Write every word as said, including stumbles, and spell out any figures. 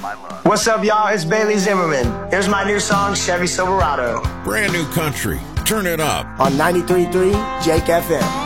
What's up, y'all? It's Bailey Zimmerman. Here's my new song, Chevy Silverado. Brand new country. Turn it up. On ninety-three point three Jake F M.